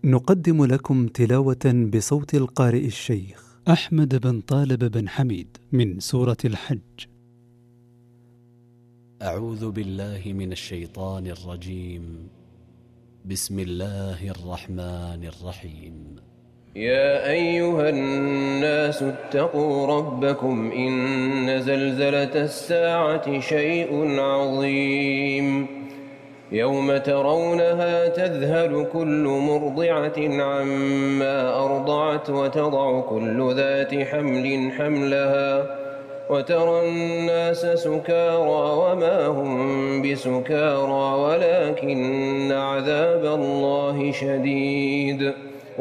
نقدم لكم تلاوة بصوت القارئ الشيخ أحمد بن طالب بن حميد من سورة الحج. أعوذ بالله من الشيطان الرجيم. بسم الله الرحمن الرحيم. يا أيها الناس اتقوا ربكم إن زلزلة الساعة شيء عظيم يوم ترونها تذهل كل مرضعة عما أرضعت وتضع كل ذات حمل حملها وترى الناس سكارى وما هم بسكارى ولكن عذاب الله شديد